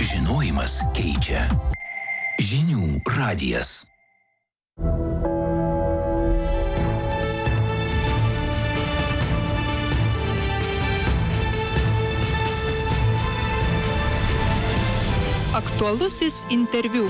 Žinojimas keičia. Žinių radijas. Aktualusis interviu.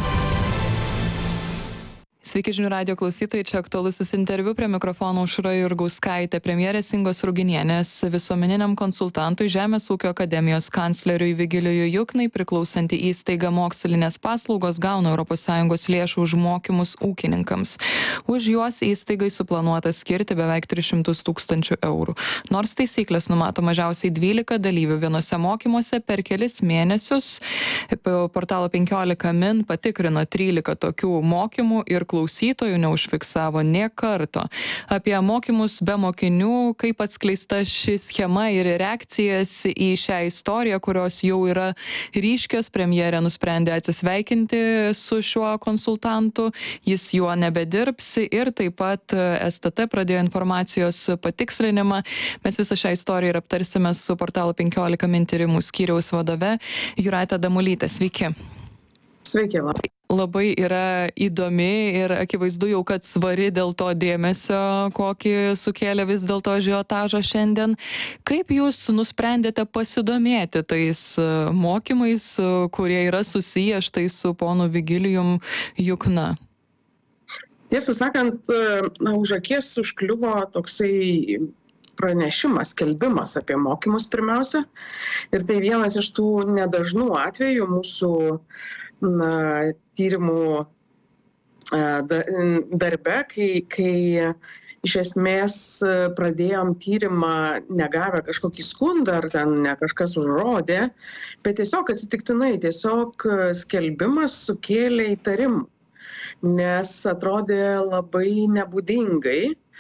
Sveiki žinių radijo klausytojai, čia aktualusis interviu, prie mikrofono Aušra Jurgauskaitė, premjerės Ingos Ruginienės visuomeniniam konsultantui Žemės ūkio akademijos kancleriui Vigilijui Juknai priklausanti įstaiga Mokslinės paslaugos gauna ES lėšų už mokymus ūkininkams. Už juos įstaigai suplanuota skirti beveik 300 000 eurų. Nors taisyklės numato mažiausiai 12 dalyvių vienose mokymuose per kelis mėnesius, portalo 15 min patikrino 13 tokių mokymų ir klausytojų neužfiksavo nė karto. Apie mokymus be mokinių, kaip atskleista ši schema ir reakcijas į šią istoriją, kurios jau yra ryškios, premjerė nusprendė atsisveikinti su šiuo konsultantu, jis juo nebedirbs ir taip pat STT pradėjo informacijos patikslinimą. Mes visą šią istoriją ir aptarsime su portalo 15 min tyrimų skyriaus vadove Jūrate Damulyte. Sveiki. Sveiki. Labai yra įdomi ir akivaizdu jau, kad svari dėl to dėmesio, kokį sukėlė vis dėlto ažiotažą šiandien. Kaip jūs nusprendėte pasidomėti tais mokymais, kurie yra susiję štai su ponu Vigilijum Jukna? Tiesą sakant, už akies užkliuvo toksai pranešimas, skelbimas apie mokymus pirmiausia. Ir tai vienas iš tų nedažnų atvejų mūsų tyrimų darbe, kai iš esmės pradėjom tyrimą negavę kažkokį skundą, ar ten ne kažkas užrodė, bet tiesiog atsitiktinai, skelbimas sukėlė įtarimų, nes atrodė labai nebūdingai.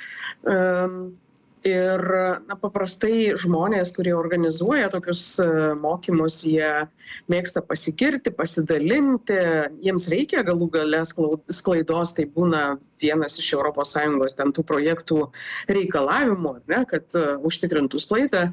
Ir paprastai žmonės, kurie organizuoja tokius mokymus, jie mėgsta pasigirti, pasidalinti, jiems reikia galų gale sklaidos, tai būna vienas iš ES ten tų projektų reikalavimų, ne, kad užtikrintų sklaidą.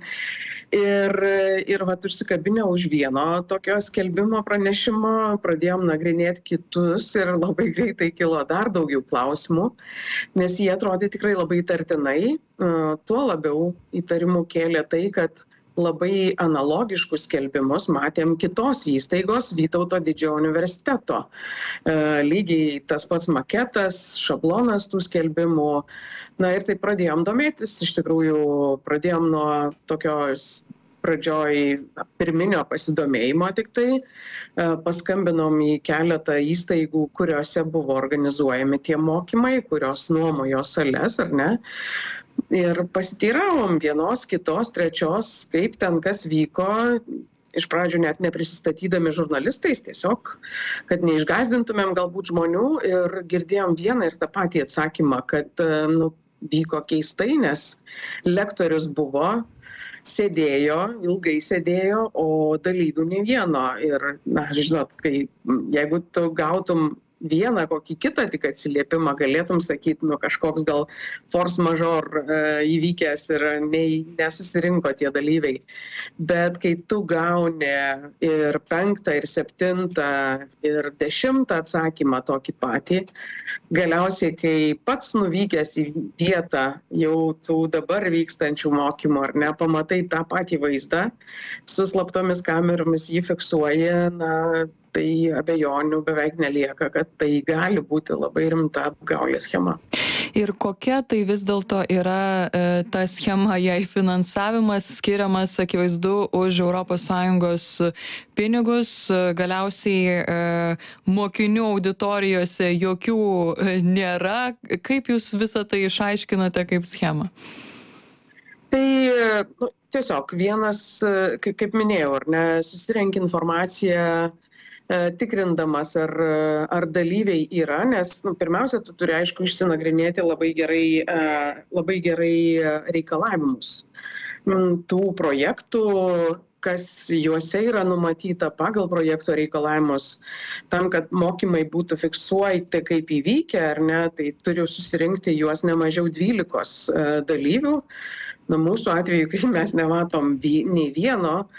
Ir užsikabinę už vieno tokio skelbimo pranešimo, pradėjom nagrinėti kitus ir labai greitai kilo dar daugiau klausimų, nes jie atrodė tikrai labai įtartinai. Tuo labiau įtarimų kėlė tai, kad labai analogiškus skelbimus matėm kitos įstaigos Vytauto Didžiojo universiteto. Lygiai tas pats maketas, šablonas tų skelbimų. Ir tai pradėjom domėtis, iš tikrųjų pradėjom nuo tokios pradžioj pirminio pasidomėjimo tik tai, paskambinom į keletą įstaigų, kuriuose buvo organizuojami tie mokymai, kurios nuomojo sales, ar ne. Ir pasiteiravom vienos, kitos, trečios, kaip ten kas vyko, iš pradžių net neprisistatydami žurnalistais, tiesiog, kad neišgąsdintumėm galbūt žmonių, ir girdėjom vieną ir tą patį atsakymą, kad vyko keistai, nes lektorius buvo, sėdėjo, ilgai sėdėjo, o dalyvių ne vieno. Ir, žinot, jeigu tu gautum vieną kokį kitą tik atsiliepimą, galėtum sakyti, kažkoks gal force majeure įvykęs ir nesusirinko tie dalyviai. Bet kai tu gauni ir 5, ir 7, ir 10 atsakymą tokį patį, galiausiai, kai pats nuvykęs į vietą jau tų dabar vykstančių mokymų, ar ne, pamatai tą patį vaizdą, su slaptomis kameromis jį fiksuoja, tai abejonių beveik nelieka, kad tai gali būti labai rimta apgaulės schema. Ir kokia tai vis dėlto yra ta schema, jei finansavimas skiriamas akivaizdu už ES pinigus, galiausiai mokinių auditorijose jokių nėra. Kaip jūs visą tai išaiškinate kaip schemą? Tai tiesiog vienas, kaip minėjau, ar ne, susirenki informaciją, tikrindamas, ar dalyviai yra, nes pirmiausia, tu turi, aišku, išsinagrinėti labai gerai reikalavimus tų projektų, kas juose yra numatyta pagal projekto reikalavimus, tam, kad mokymai būtų fiksuoti kaip įvykę, ar ne, tai turiu susirinkti juos ne mažiau 12 dalyvių. Mūsų atveju, kai mes nematom nei vieno,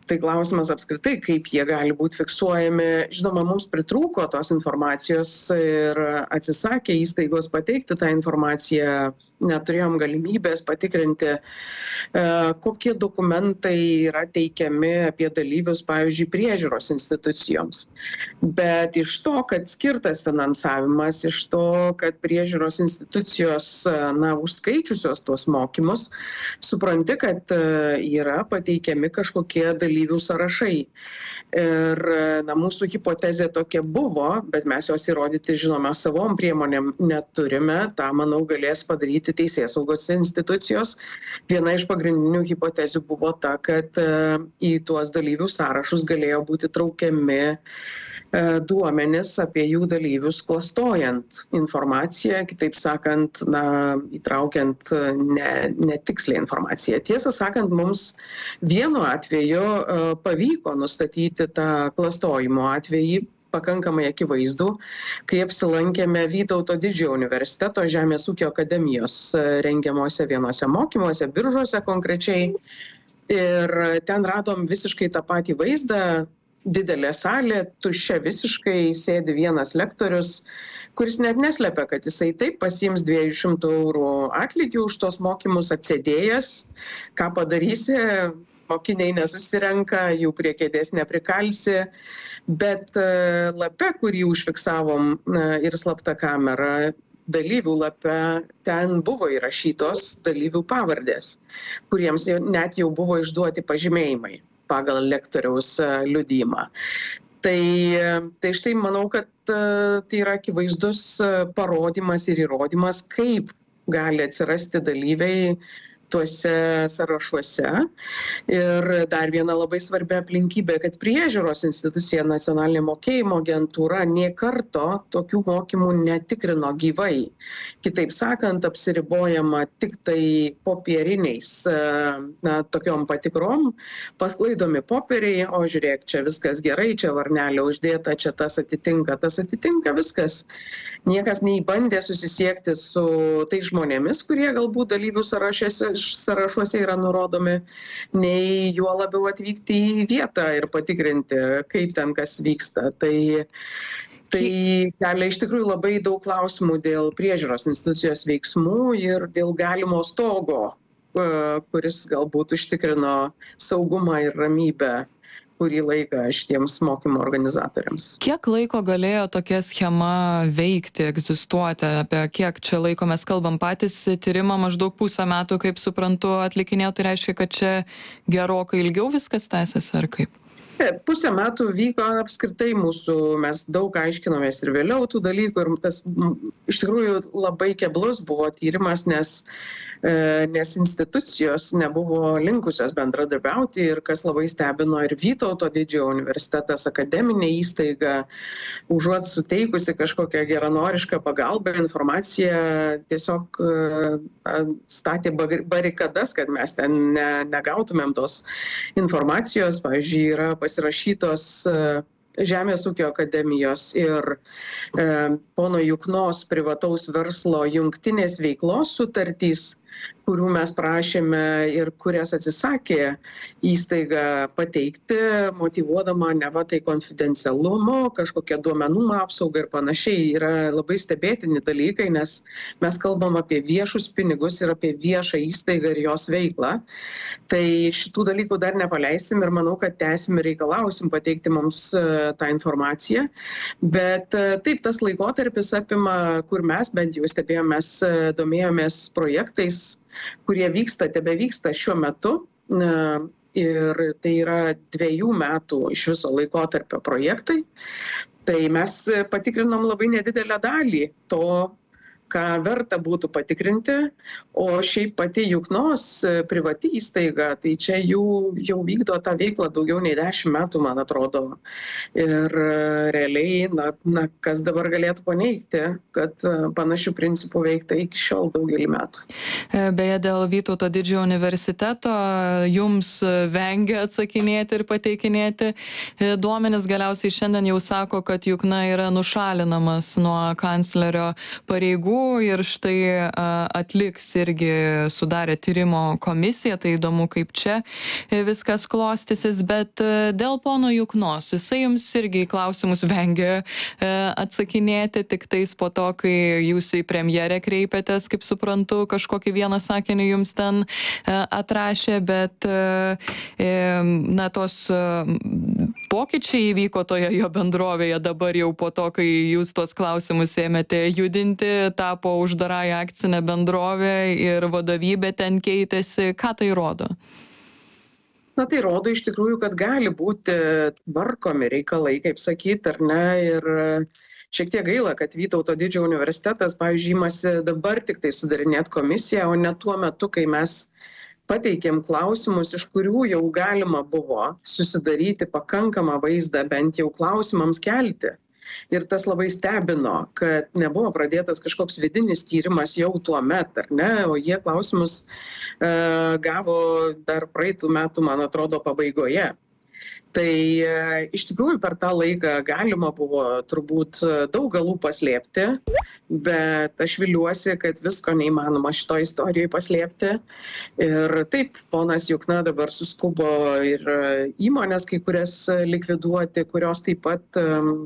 Tai klausimas apskritai, kaip jie gali būti fiksuojami. Žinoma, mums pritrūko tos informacijos ir atsisakė įstaigos pateikti tą informaciją. Neturėjom galimybės patikrinti, kokie dokumentai yra teikiami apie dalyvius, pavyzdžiui, priežiūros institucijoms. Bet iš to, kad skirtas finansavimas, iš to, kad priežiūros institucijos, užskaičiusios tuos mokymus, supranti, kad yra pateikiami kažkokie dalyvių sąrašai. Ir mūsų hipotezė tokia buvo, bet mes jos įrodyti, žinome, savom priemonėm neturime. Ta, manau, galės padaryti teisėsaugos institucijos. Viena iš pagrindinių hipotezių buvo ta, kad į tuos dalyvių sąrašus galėjo būti traukiami duomenis apie jų dalyvius, klastojant informaciją, kitaip sakant, įtraukiant netikslią informaciją. Tiesą sakant, mums vienu atveju pavyko nustatyti tą klastojimo atvejį pakankamai akivaizdų, kai apsilankėme Vytauto Didžiojo universiteto Žemės ūkio akademijos rengiamuose vienose mokymuose, Biržuose konkrečiai. Ir ten radom visiškai tą patį vaizdą. Didelė salė, tuščia visiškai, sėdi vienas lektorius, kuris net neslepia, kad jisai taip pasiims 200 eurų atlygį už tos mokymus atsėdėjęs. Ką padarysi, mokiniai nesusirenka, jų prie kėdės neprikalsi. Bet lape, kurį užfiksavom ir slapta kamera, dalyvių lape, ten buvo įrašytos dalyvių pavardės, kuriems net jau buvo išduoti pažymėjimai pagal lektoriaus liudijimą. Tai štai manau, kad tai yra akivaizdus parodymas ir įrodymas, kaip gali atsirasti dalyviai tuose sąrašuose. Ir dar viena labai svarbi aplinkybė, kad priežiūros institucija Nacionalinė mokėjimo agentūra nė karto tokių mokymų netikrino gyvai. Kitaip sakant, apsiribojama tik tai popieriniais tokiom patikrom, pasklaidomi popieriai, o žiūrėk, čia viskas gerai, čia varnelė uždėta, čia tas atitinka viskas. Niekas neįbandė susisiekti su tais žmonėmis, kurie galbūt dalyvių sąrašuose yra nurodomi, nei juo labiau atvykti į vietą ir patikrinti, kaip ten kas vyksta. Tai kelia iš tikrųjų labai daug klausimų dėl priežiūros institucijos veiksmų ir dėl galimo stogo, kuris galbūt užtikrino saugumą ir ramybę kurį laiką šitiems mokymo organizatoriams. Kiek laiko galėjo tokia schema veikti, egzistuoti? Apie kiek čia laiko mes kalbam? Patys tyrimą maždaug 1,5 metų, kaip suprantu, atlikinėjo, tai reiškia, kad čia gerokai ilgiau viskas tęsiasi, ar kaip? 1,5 metų vyko apskritai mes daug aiškinomės ir vėliau tų dalykų ir tas iš tikrųjų labai keblus buvo tyrimas, nes institucijos nebuvo linkusios bendradarbiauti ir kas labai stebino ir Vytauto Didžiojo universitetas, akademinė įstaiga, užuot suteikusi kažkokią geranorišką pagalbą, informaciją, tiesiog statė barikadas, kad mes ten negautumėm tos informacijos. Pavyzdžiui, yra pasirašytos Žemės ūkio akademijos ir pono Juknos privataus verslo jungtinės veiklos sutartys, kurių mes prašėme ir kurias atsisakė įstaiga pateikti, motyvuodama neva tai konfidencialumu, kažkokia duomenų apsauga ir panašiai. Yra labai stebėtini dalykai, nes mes kalbam apie viešus pinigus ir apie viešą įstaigą ir jos veiklą. Tai šitų dalykų dar nepaleisim ir manau, kad tęsim ir reikalausim pateikti mums tą informaciją. Bet taip, tas laikotarpis apima, kur mes bent jau stebėjomės, domėjomės projektais, kurie tebevyksta šiuo metu. Ir tai yra 2 metų iš viso laikotarpio projektai. Tai mes patikrinom labai nedidelę dalį to, ką verta būtų patikrinti, o šiaip pati Juknos privati įstaiga, tai čia jau vykdo tą veiklą daugiau nei 10 metų, man atrodo. Ir realiai, kas dabar galėtų paneigti, kad panašių principų veikta iki šiol daugelį metų. Beje, dėl Vytauto Didžiojo universiteto jums vengia atsakinėti ir pateikinėti duomenis. Galiausiai šiandien jau sako, kad Jukna yra nušalinamas nuo kanclerio pareigų. interviu ir štai atliks irgi sudarė tyrimo komisiją, tai įdomu, kaip čia viskas klostysis, bet dėl pono Juknos, jisai jums irgi į klausimus vengia atsakinėti, tik tais po to, kai jūs į premjerę kreipėtės, kaip suprantu, kažkokį vieną sakinį jums ten atrašė, bet na, tos pokyčiai įvyko toje jo bendrovėje dabar jau po to, kai jūs tuos klausimus ėmėte judinti, tapo uždarąją akcinę bendrovę ir vadovybė ten keitėsi. Ką tai rodo? Na, tai rodo iš tikrųjų, kad gali būti tvarkomi reikalai, kaip sakyti, ar ne, ir šiek tiek gaila, kad Vytauto didžiojo universitetas, pavyzdžiui, imasi dabar tik tai sudarinėti komisiją, o ne tuo metu, kai mes pateikėm klausimus, iš kurių jau galima buvo susidaryti pakankamą vaizdą, bent jau klausimams kelti. Ir tas labai stebino, kad nebuvo pradėtas kažkoks vidinis tyrimas jau tuo metu, ar ne, o jie klausimus gavo dar praeitų metų, man atrodo, pabaigoje. Tai iš tikrųjų per tą laiką galima buvo turbūt daug galų paslėpti, bet aš viliuosi, kad visko neįmanoma šito istorijoje paslėpti. Ir taip, ponas Jukna dabar suskubo ir įmonės kai kurias likviduoti, kurios taip pat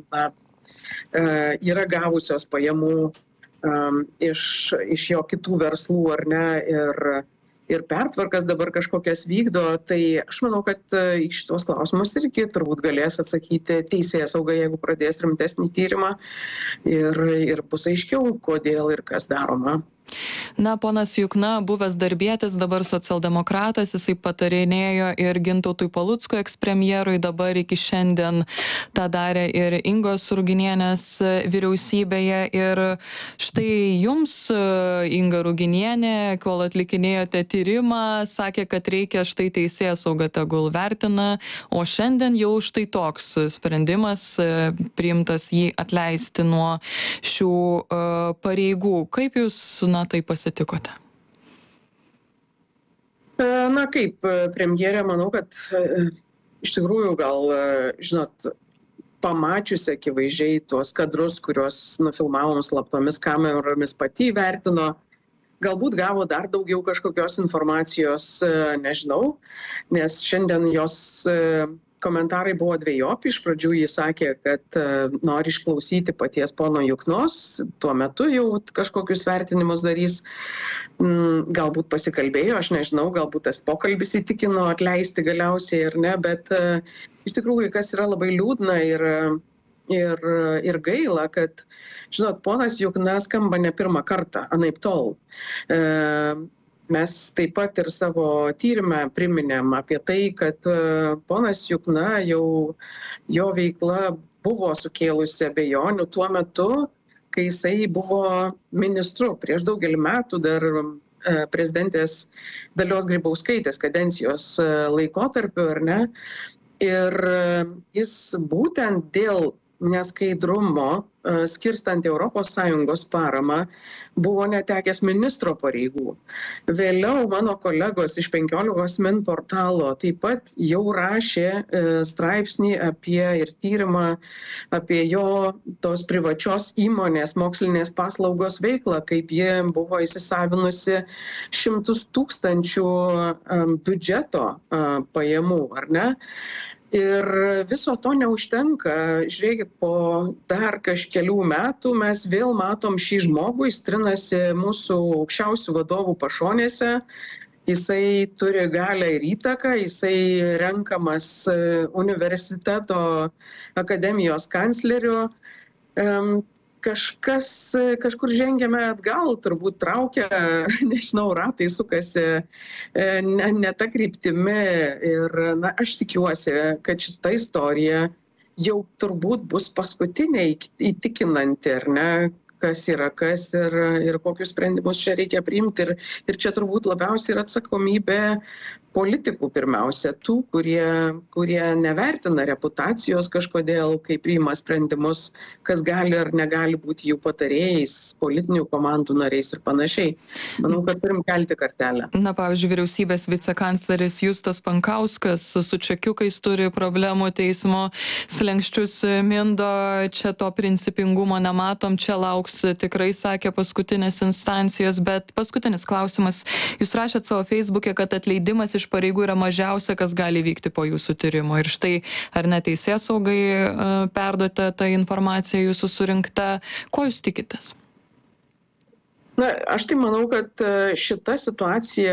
yra gavusios pajamų iš jo kitų verslų, ar ne, ir pertvarkas dabar kažkokias vykdo, tai aš manau, kad į šitos klausimus irgi turbūt galės atsakyti teisėsauga, jeigu pradės rimtesnį tyrimą ir bus aiškiau, kodėl ir kas daroma. Na, ponas Jukna, buvęs darbietis, dabar socialdemokratas, jisai patarinėjo ir Gintautui Paluckui, ekspremjerui, dabar iki šiandien tą darė ir Ingos Ruginienės vyriausybėje. Ir štai jums, Inga Ruginienė, kol atlikinėjote tyrimą, sakė, kad reikia štai teisėsauga tegul vertina, o šiandien jau štai toks sprendimas priimtas jį atleisti nuo šių pareigų. Kaip jūs, tai pasitikote? Na kaip, premjerė, manau, kad iš tikrųjų gal, žinot, pamačiusi akivaizdžiai tuos kadrus, kuriuos nufilmavom slaptomis kameromis, pati įvertino, galbūt gavo dar daugiau kažkokios informacijos, nežinau, nes šiandien jos komentarai buvo dvejopi. Iš pradžių jis sakė, kad nori išklausyti paties pono Juknos, tuo metu jau kažkokius vertinimus darys, galbūt pasikalbėjo, aš nežinau, galbūt tas pokalbis įtikino atleisti galiausiai ar ne, bet iš tikrųjų, kas yra labai liūdna ir gaila, kad, žinot, ponas Jukna skamba ne pirmą kartą, anaip tol. Mes taip pat ir savo tyrime priminėm apie tai, kad ponas Jukna jau jo veikla buvo sukėlusi abejonių tuo metu, kai jisai buvo ministru prieš daugelį metų dar prezidentės Dalios Grybauskaitės kadencijos laikotarpiu, ar ne? Ir jis būtent dėl neskaidrumo, skirstant ES paramą, buvo netekęs ministro pareigų. Vėliau mano kolegos iš 15 min portalo taip pat jau rašė straipsnį apie ir tyrimą apie jo tos privačios įmonės mokslinės paslaugos veiklą, kaip ji buvo įsisavinusi 100 000 biudžeto pajamų, ar ne? Ir viso to neužtenka. Žiūrėkit, po dar kažkelių metų mes vėl matom šį žmogų, jis trinasi mūsų aukščiausių vadovų pašonėse, jisai turi galią ir įtaką, jisai renkamas universiteto akademijos kancleriu. Kažkur žengiame atgal, turbūt traukia, nežinau, ratai sukasi ne ta kryptimi ir na, aš tikiuosi, kad šita istorija jau turbūt bus paskutinė įtikinanti, ar ne, kas yra kas ir kokius sprendimus čia reikia priimti. Ir čia turbūt labiausiai yra atsakomybė politikų pirmiausia, tų, kurie nevertina reputacijos kažkodėl, kai priima sprendimus, kas gali ar negali būti jų patarėjais, politinių komandų nariais ir panašiai. Manau, kad turim kelti kartelę. Na, pavyzdžiui, vyriausybės vicekancleris Justas Pankauskas su čekiukais turi problemų, teismo slenkščius mindo, čia to principingumo nematom, čia lauks tikrai, sakė, paskutinės instancijos, bet paskutinis klausimas. Jūs rašėt savo Facebook'e, kad atleidimas iš pareigų yra mažiausia, kas gali vykti po jūsų tyrimo. Ir štai, ar ne teisėsaugai perduota ta informacija jūsų surinkta? Ko jūs tikitės? Na, aš tai manau, kad šita situacija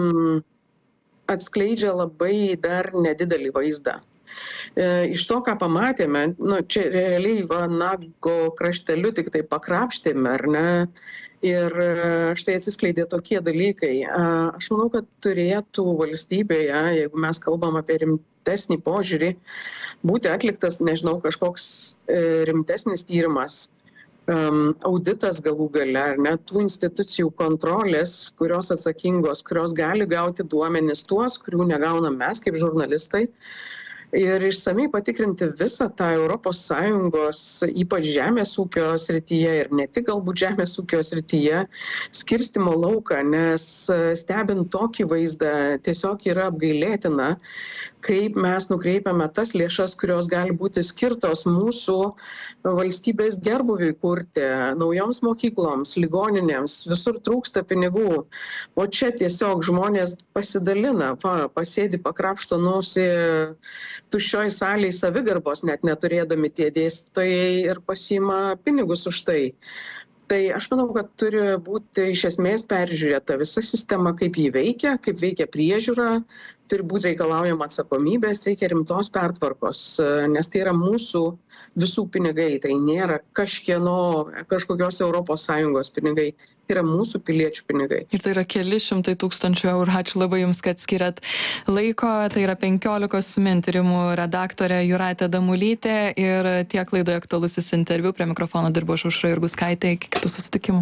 atskleidžia labai dar nedidelį vaizdą. Iš to, ką pamatėme, čia realiai nago krašteliu tik tai pakrapštėme, ar ne? Ir štai atsiskleidė tokie dalykai. Aš manau, kad turėtų valstybėje, jeigu mes kalbam apie rimtesnį požiūrį, būti atliktas, nežinau, kažkoks rimtesnis tyrimas, auditas galų gale, ar ne, tų institucijų kontrolės, kurios atsakingos, kurios gali gauti duomenis tuos, kurių negaunam mes kaip žurnalistai. Ir išsamei patikrinti visą tą ES, ypač žemės ūkio srityje ir ne tik galbūt žemės ūkio srityje, skirstimo lauką, nes stebint tokį vaizdą tiesiog yra apgailėtina, kaip mes nukreipiame tas lėšas, kurios gali būti skirtos mūsų valstybės gerbūviui kurti, naujoms mokykloms, ligoninėms, visur trūksta pinigų. O čia tiesiog žmonės pasidalina, pasėdi, pakrapšto nosį tuščioj salėj savigarbos, net neturėdami tie dėstytojai ir pasiima pinigus už tai. Tai aš manau, kad turi būti iš esmės peržiūrėta visa sistema, kaip jį veikia, kaip veikia priežiūra, turi būti reikalaujama atsakomybės, reikia rimtos pertvarkos, nes tai yra mūsų visų pinigai, tai nėra kažkokios ES pinigai, tai yra mūsų piliečių pinigai. Ir tai yra keli šimtai tūkstančių eurų. Ačiū labai Jums, kad skiriat laiko. Tai yra 15 min tyrimų redaktorė Jūratė Damulytė ir tiek laidoje aktualusis interviu. Prie mikrofono dirbo Aušra Jurgauskaitė. Iki kitų susitikimų.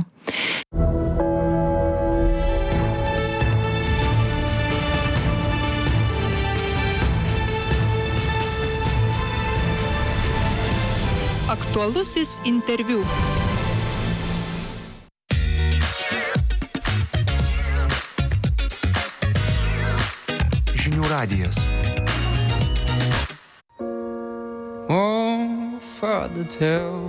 Aktualusis interviu. Žinių radijas. Oh, Father, tell